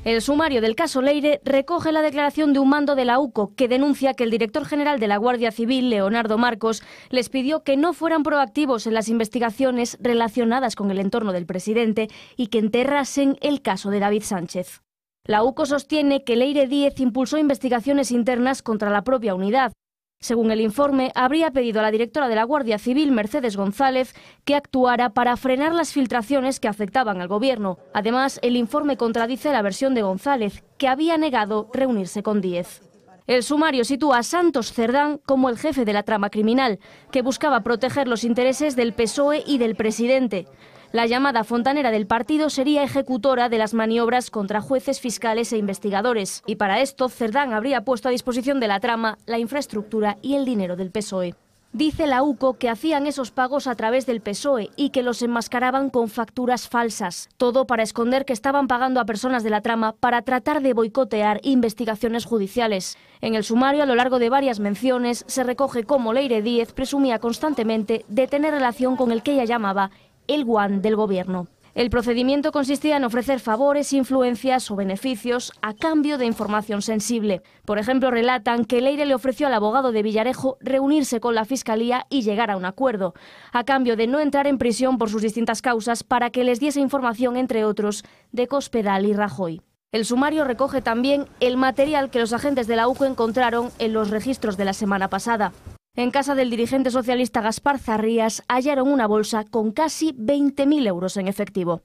El sumario del caso Leire recoge la declaración de un mando de la UCO que denuncia que el director general de la Guardia Civil, Leonardo Marcos, les pidió que no fueran proactivos en las investigaciones relacionadas con el entorno del presidente y que enterrasen el caso de David Sánchez. La UCO sostiene que Leire Díez impulsó investigaciones internas contra la propia unidad. Según el informe, habría pedido a la directora de la Guardia Civil, Mercedes González, que actuara para frenar las filtraciones que afectaban al Gobierno. Además, el informe contradice la versión de González, que había negado reunirse con Díez. El sumario sitúa a Santos Cerdán como el jefe de la trama criminal, que buscaba proteger los intereses del PSOE y del presidente. La llamada fontanera del partido sería ejecutora de las maniobras contra jueces, fiscales e investigadores. Y para esto, Cerdán habría puesto a disposición de la trama la infraestructura y el dinero del PSOE. Dice la UCO que hacían esos pagos a través del PSOE y que los enmascaraban con facturas falsas. Todo para esconder que estaban pagando a personas de la trama para tratar de boicotear investigaciones judiciales. En el sumario, a lo largo de varias menciones, se recoge cómo Leire Díez presumía constantemente de tener relación con el que ella llamaba el guan del Gobierno. El procedimiento consistía en ofrecer favores, influencias o beneficios a cambio de información sensible. Por ejemplo, relatan que Leire le ofreció al abogado de Villarejo reunirse con la Fiscalía y llegar a un acuerdo, a cambio de no entrar en prisión por sus distintas causas para que les diese información, entre otros, de Cospedal y Rajoy. El sumario recoge también el material que los agentes de la UCO encontraron en los registros de la semana pasada. En casa del dirigente socialista Gaspar Zarrías hallaron una bolsa con casi 20.000 euros en efectivo.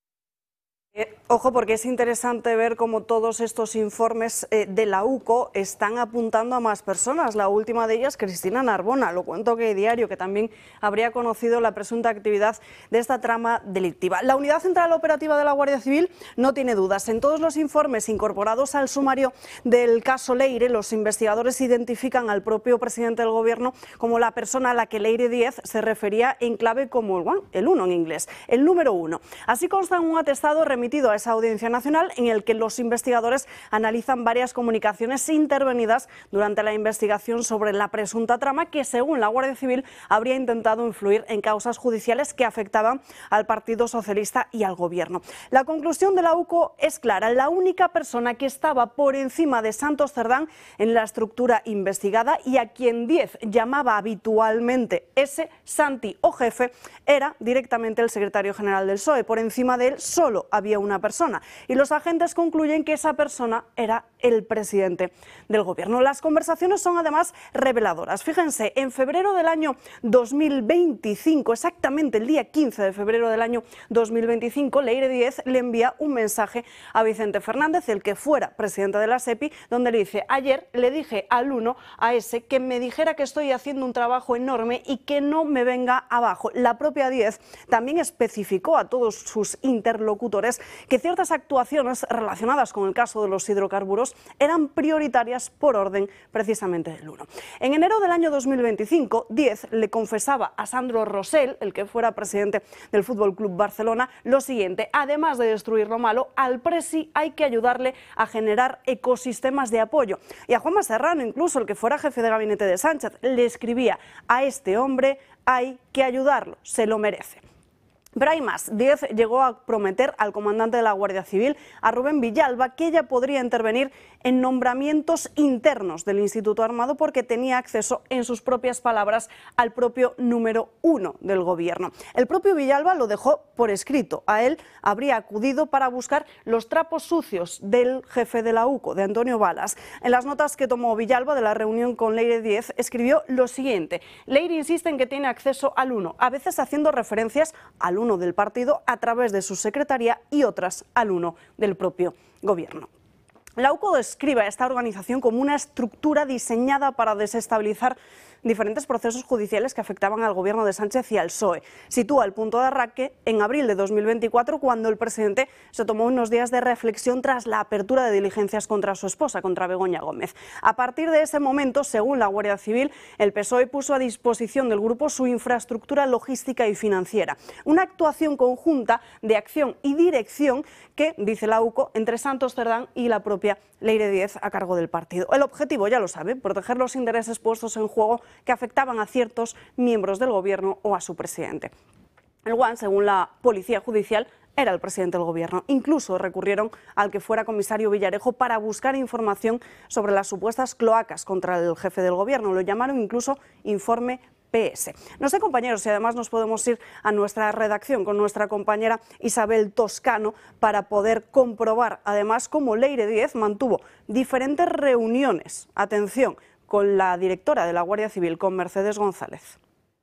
Ojo, porque es interesante ver cómo todos estos informes de la UCO están apuntando a más personas. La última de ellas, Cristina Narbona, lo cuento que diario, que también habría conocido la presunta actividad de esta trama delictiva. La Unidad Central Operativa de la Guardia Civil no tiene dudas. En todos los informes incorporados al sumario del caso Leire, los investigadores identifican al propio presidente del Gobierno como la persona a la que Leire Díez se refería en clave como el 1 en inglés, el número 1. Así consta en un atestado remitido a esa Audiencia Nacional en el que los investigadores analizan varias comunicaciones intervenidas durante la investigación sobre la presunta trama que, según la Guardia Civil, habría intentado influir en causas judiciales que afectaban al Partido Socialista y al Gobierno. La conclusión de la UCO es clara: la única persona que estaba por encima de Santos Cerdán en la estructura investigada y a quien Díez llamaba habitualmente ese Santi o jefe era directamente el secretario general del PSOE. Por encima de él solo había una persona y los agentes concluyen que esa persona era el presidente del Gobierno. Las conversaciones son además reveladoras. Fíjense, en febrero del año 2025, exactamente el día 15 de febrero del año 2025, Leire Díez le envía un mensaje a Vicente Fernández, el que fuera presidente de la SEPI, donde le dice: ayer le dije al 1 a ese que me dijera que estoy haciendo un trabajo enorme y que no me venga abajo. La propia Díez también especificó a todos sus interlocutores que ciertas actuaciones relacionadas con el caso de los hidrocarburos eran prioritarias por orden precisamente del 1. En enero del año 2025, Díez le confesaba a Sandro Rosell, el que fuera presidente del Fútbol Club Barcelona, lo siguiente: además de destruir lo malo, al presi hay que ayudarle a generar ecosistemas de apoyo. Y a Juanma Serrano, incluso el que fuera jefe de gabinete de Sánchez, le escribía: a este hombre hay que ayudarlo, se lo merece. Pero hay más. Díez llegó a prometer al comandante de la Guardia Civil, a Rubén Villalba, que ella podría intervenir en nombramientos internos del Instituto Armado porque tenía acceso, en sus propias palabras, al propio número 1 del Gobierno. El propio Villalba lo dejó por escrito. A él habría acudido para buscar los trapos sucios del jefe de la UCO, de Antonio Balas. En las notas que tomó Villalba de la reunión con Leire Díez, escribió lo siguiente: Leire insiste en que tiene acceso al 1, a veces haciendo referencias al 1 del partido a través de su secretaría y otras al 1 del propio Gobierno. La UCO describe a esta organización como una estructura diseñada para desestabilizar diferentes procesos judiciales que afectaban al Gobierno de Sánchez y al PSOE. Sitúa el punto de arranque en abril de 2024, cuando el presidente se tomó unos días de reflexión tras la apertura de diligencias contra su esposa, contra Begoña Gómez. A partir de ese momento, según la Guardia Civil, el PSOE puso a disposición del grupo su infraestructura logística y financiera. Una actuación conjunta de acción y dirección que, dice la UCO, entre Santos Cerdán y la propia Leire Díez a cargo del partido. El objetivo, ya lo sabe, proteger los intereses puestos en juego que afectaban a ciertos miembros del Gobierno o a su presidente. El guan, según la Policía Judicial, era el presidente del Gobierno. Incluso recurrieron al que fuera comisario Villarejo para buscar información sobre las supuestas cloacas contra el jefe del Gobierno. Lo llamaron incluso informe PS. No sé, compañeros, si además nos podemos ir a nuestra redacción con nuestra compañera Isabel Toscano para poder comprobar además cómo Leire Díez mantuvo diferentes reuniones, atención, con la directora de la Guardia Civil, con Mercedes González.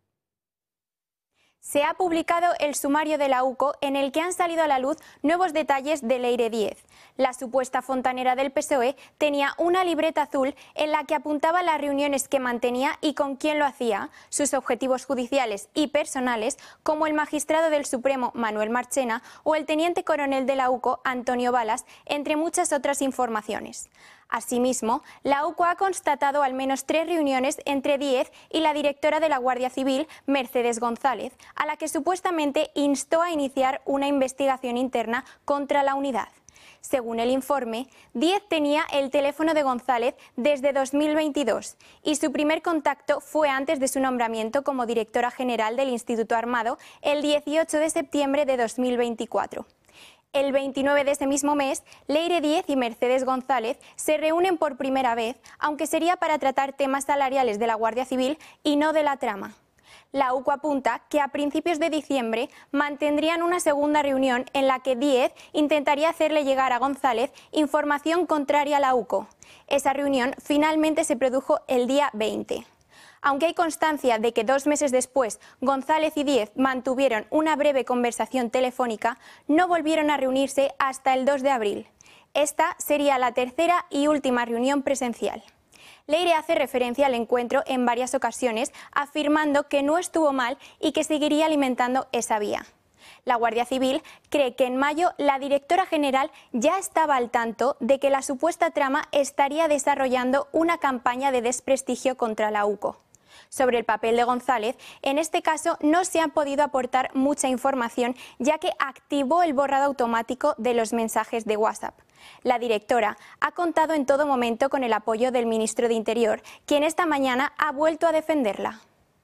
Se ha publicado el sumario de la UCO en el que han salido a la luz nuevos detalles de Leire Díez. La supuesta fontanera del PSOE tenía una libreta azul en la que apuntaba las reuniones que mantenía y con quién lo hacía, sus objetivos judiciales y personales, como el magistrado del Supremo Manuel Marchena o el teniente coronel de la UCO Antonio Balas, entre muchas otras informaciones. Asimismo, la UCO ha constatado al menos 3 reuniones entre Díez y la directora de la Guardia Civil, Mercedes González, a la que supuestamente instó a iniciar una investigación interna contra la unidad. Según el informe, Díez tenía el teléfono de González desde 2022 y su primer contacto fue antes de su nombramiento como directora general del Instituto Armado el 18 de septiembre de 2024. El 29 de ese mismo mes, Leire Díez y Mercedes González se reúnen por primera vez, aunque sería para tratar temas salariales de la Guardia Civil y no de la trama. La UCO apunta que a principios de diciembre mantendrían una segunda reunión en la que Díez intentaría hacerle llegar a González información contraria a la UCO. Esa reunión finalmente se produjo el día 20. Aunque hay constancia de que 2 meses después González y Díez mantuvieron una breve conversación telefónica, no volvieron a reunirse hasta el 2 de abril. Esta sería la tercera y última reunión presencial. Leire hace referencia al encuentro en varias ocasiones, afirmando que no estuvo mal y que seguiría alimentando esa vía. La Guardia Civil cree que en mayo la directora general ya estaba al tanto de que la supuesta trama estaría desarrollando una campaña de desprestigio contra la UCO. Sobre el papel de González, en este caso no se ha podido aportar mucha información, ya que activó el borrado automático de los mensajes de WhatsApp. La directora ha contado en todo momento con el apoyo del ministro de Interior, quien esta mañana ha vuelto a defenderla.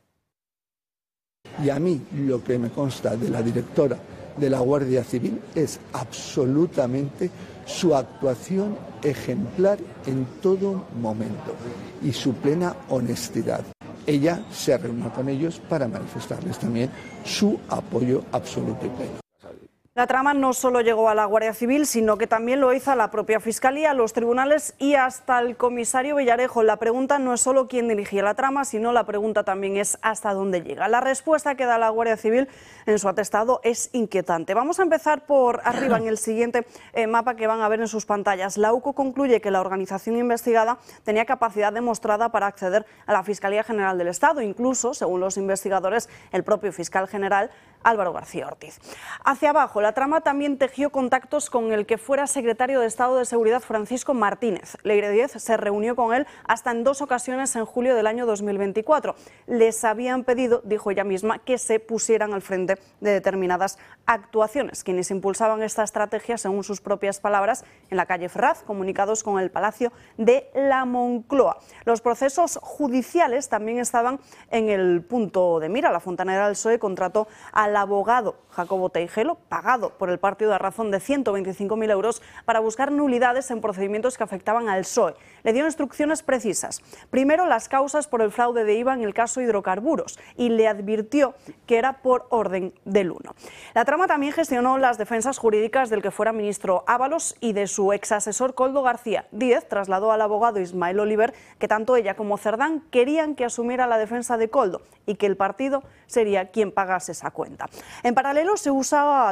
Y a mí lo que me consta de la directora de la Guardia Civil es absolutamente su actuación ejemplar en todo momento y su plena honestidad. Ella se reunió con ellos para manifestarles también su apoyo absoluto y pleno. La trama no solo llegó a la Guardia Civil, sino que también lo hizo a la propia Fiscalía, a los tribunales y hasta el comisario Villarejo. La pregunta no es solo quién dirigía la trama, sino la pregunta también es hasta dónde llega. La respuesta que da la Guardia Civil en su atestado es inquietante. Vamos a empezar por arriba en el siguiente mapa que van a ver en sus pantallas. La UCO concluye que la organización investigada tenía capacidad demostrada para acceder a la Fiscalía General del Estado, incluso, según los investigadores, el propio fiscal general Álvaro García Ortiz. Hacia abajo, la trama también tejió contactos con el que fuera secretario de Estado de Seguridad, Francisco Martínez. Leire Díez se reunió con él hasta en 2 ocasiones en julio del año 2024. Les habían pedido, dijo ella misma, que se pusieran al frente de determinadas actuaciones. Quienes impulsaban esta estrategia, según sus propias palabras, en la calle Ferraz, comunicados con el Palacio de la Moncloa. Los procesos judiciales también estaban en el punto de mira. La fontanera del PSOE contrató al abogado Jacobo Teijelo, pagado por el Partido de Razón, de 125.000 euros para buscar nulidades en procedimientos que afectaban al PSOE. Le dio instrucciones precisas. Primero, las causas por el fraude de IVA en el caso hidrocarburos, y le advirtió que era por orden del 1. La trama también gestionó las defensas jurídicas del que fuera ministro Ábalos y de su exasesor Koldo García. Díez trasladó al abogado Ismael Oliver que tanto ella como Cerdán querían que asumiera la defensa de Koldo y que el partido sería quien pagase esa cuenta. En paralelo se usó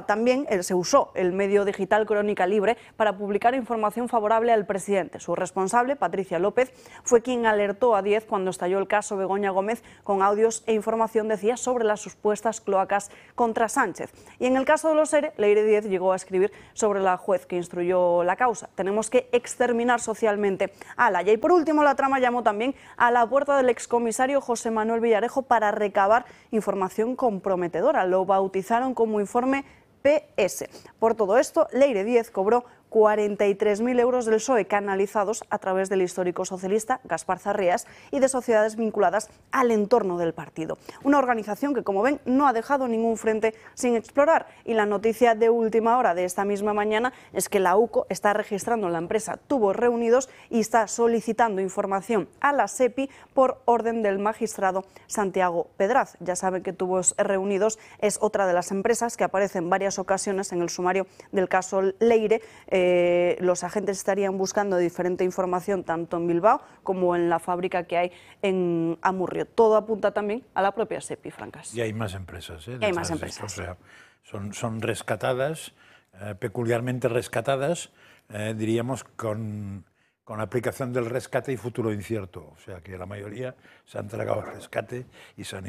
el medio digital Crónica Libre para publicar información favorable al presidente. Su responsable, Patricia López, fue quien alertó a Díez cuando estalló el caso Begoña Gómez con audios e información, decía, sobre las supuestas cloacas contra Sánchez. Y en el caso de los ERE, Leire Díez llegó a escribir sobre la juez que instruyó la causa. Tenemos que exterminar socialmente a Laya. Y por último, la trama llamó también a la puerta del excomisario José Manuel Villarejo para recabar información comprometedora. Lo bautizaron como informe PS. Por todo esto, Leire Díez cobró 43.000 euros del PSOE canalizados a través del histórico socialista Gaspar Zarreas y de sociedades vinculadas al entorno del partido. Una organización que, como ven, no ha dejado ningún frente sin explorar. Y la noticia de última hora de esta misma mañana es que la UCO está registrando en la empresa Tubos Reunidos y está solicitando información a la SEPI por orden del magistrado Santiago Pedraz. Ya saben que Tubos Reunidos es otra de las empresas que aparece en varias ocasiones en el sumario del caso Leire. Los agentes estarían buscando diferente información tanto en Bilbao como en la fábrica que hay en Amurrio. Todo apunta también a la propia SEPI, Francas. Y hay más empresas. Y hay más empresas. O sea, son rescatadas, peculiarmente rescatadas, diríamos, con aplicación del rescate y futuro incierto. O sea, que la mayoría se han entregado al rescate y se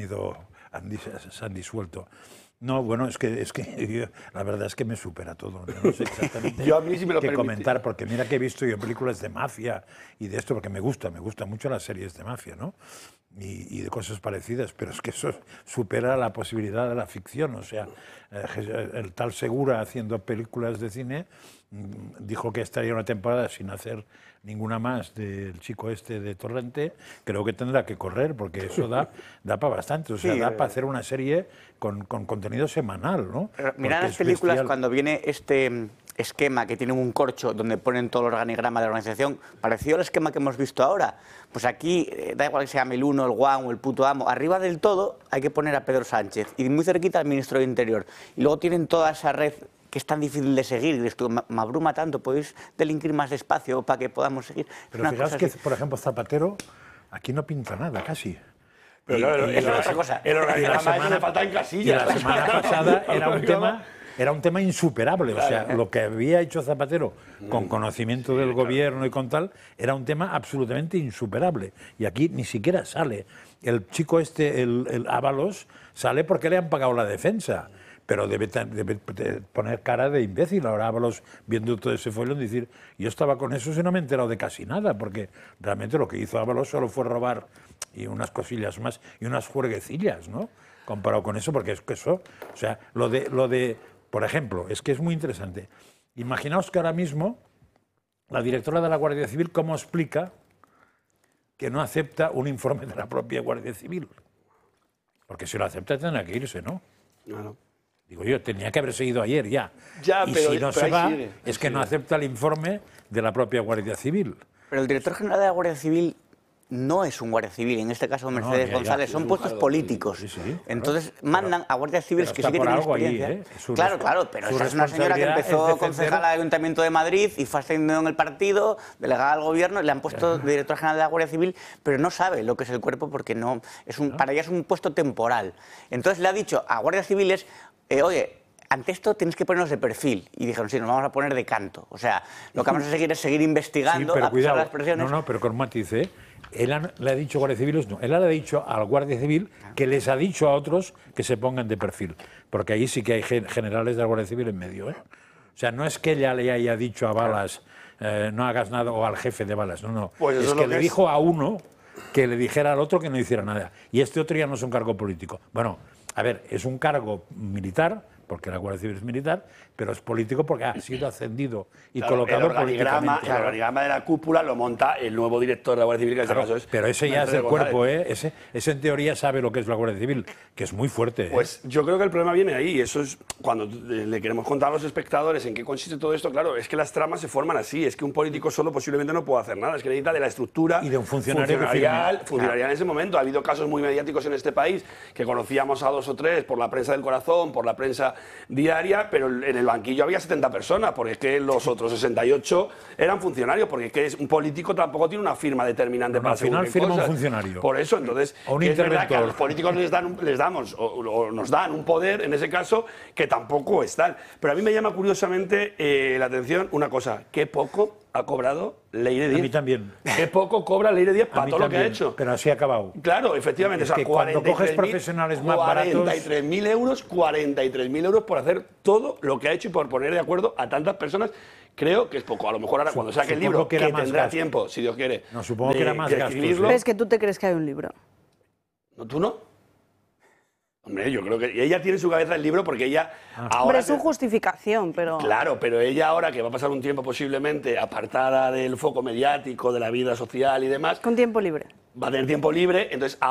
han disuelto. No, bueno, es que la verdad es que me supera todo. No sé exactamente yo a mí sí me lo qué comentar, porque mira que he visto yo películas de mafia y de esto, porque me gustan mucho las series de mafia, ¿no? Y de cosas parecidas, pero es que eso supera la posibilidad de la ficción. O sea, el tal Segura haciendo películas de cine dijo que estaría una temporada sin hacer ninguna más del chico este de Torrente. Creo que tendrá que correr, porque eso da para bastante. O sea, da para hacer una serie con contenido semanal, ¿no? Mirad las películas bestial. Cuando viene este esquema que tiene un corcho donde ponen todo el organigrama de la organización, parecido al esquema que hemos visto ahora. Pues aquí, da igual que se llame el uno, el guau o el puto amo, arriba del todo hay que poner a Pedro Sánchez y muy cerquita al ministro de Interior. Y luego tienen toda esa red que es tan difícil de seguir, y esto me abruma tanto, podéis delinquir más despacio para que podamos seguir. Pero fijaos que, por ejemplo, Zapatero aquí no pinta nada, casi. Pero es otra cosa. El organigrama le falta en casillas. Y la semana pasada era un tema insuperable. O sea, lo que había hecho Zapatero con conocimiento del gobierno y con tal, era un tema absolutamente insuperable. Y aquí ni siquiera sale. El chico este, el Ábalos, sale porque le han pagado la defensa. Pero debe poner cara de imbécil ahora Ábalos viendo todo ese follón y decir, yo estaba con eso y no me he enterado de casi nada, porque realmente lo que hizo Ábalos solo fue robar y unas cosillas más y unas juerguecillas, ¿no? Comparado con eso, porque es que eso, o sea, lo de, por ejemplo, es que es muy interesante. Imaginaos que ahora mismo la directora de la Guardia Civil, ¿cómo explica que no acepta un informe de la propia Guardia Civil? Porque si lo acepta tendrá que irse, ¿no? Claro. Digo yo, tenía que haber seguido ayer ya. Y pero, si no se va, sigue, es que no acepta el informe de la propia Guardia Civil. Pero el director general de la Guardia Civil no es un guardia civil, en este caso Mercedes González, son puestos políticos. Sí, sí, entonces mandan a guardias civiles que sí que tienen experiencia. Ahí, Claro, pero esa es una señora que empezó concejal al Ayuntamiento de Madrid y fue ascendido en el partido, delegada al gobierno, le han puesto director general de la Guardia Civil, pero no sabe lo que es el cuerpo porque no es para ella es un puesto temporal. Entonces le ha dicho a guardias civiles, oye, ante esto tienes que ponernos de perfil. Y dijeron, sí, nos vamos a poner de canto. O sea, lo que vamos a seguir es seguir investigando, sí, a pesar de las presiones. No, pero con matiz, ¿eh? Él le ha dicho a Guardia Civiles, no, él le ha dicho al Guardia Civil que les ha dicho a otros que se pongan de perfil. Porque ahí sí que hay generales de la Guardia Civil en medio, ¿eh? O sea, no es que ella le haya dicho a Balas, no hagas nada, o al jefe de Balas, no. Pues es que le dijo a uno que le dijera al otro que no hiciera nada. Y este otro ya no es un cargo político. Bueno, a ver, es un cargo militar, porque la Guardia Civil es militar, pero es político porque ha sido ascendido y colocado políticamente. El organigrama de la cúpula lo monta el nuevo director de la Guardia Civil, que en este caso es... Pero ese ya es del cuerpo, ¿eh? Ese en teoría sabe lo que es la Guardia Civil, que es muy fuerte, ¿eh? Pues yo creo que el problema viene ahí. Eso es cuando le queremos contar a los espectadores en qué consiste todo esto. Claro, es que las tramas se forman así. Es que un político solo posiblemente no puede hacer nada. Es que necesita de la estructura y de un funcionarial en ese momento. Ha habido casos muy mediáticos en este país que conocíamos a 2 o 3 por la prensa del corazón, por la prensa diaria, pero en el banquillo había 70 personas, porque es que los otros 68 eran funcionarios, porque es que un político tampoco tiene una firma determinante para al final firma un funcionario. Por eso, entonces, o un es verdad que a interventor. los políticos nos dan un poder, en ese caso, que tampoco es tal. Pero a mí me llama curiosamente la atención una cosa, qué poco ha cobrado Leire Díez. A mí también. Qué poco cobra Leire Díez para todo lo que ha hecho. Pero así ha acabado. Claro, efectivamente. Es que cuando coges profesionales más baratos... 43.000 euros por hacer todo lo que ha hecho y por poner de acuerdo a tantas personas. Creo que es poco. A lo mejor ahora cuando saque el libro, que tendrá tiempo, si Dios quiere. No, supongo que era más gasto. ¿Ves que tú te crees que hay un libro? ¿No, tú no? Hombre, yo creo que ella tiene en su cabeza el libro porque ella ahora... Hombre, es su justificación, pero... Claro, pero ella ahora que va a pasar un tiempo posiblemente apartada del foco mediático, de la vida social y demás... Con tiempo libre. Va a tener tiempo libre, entonces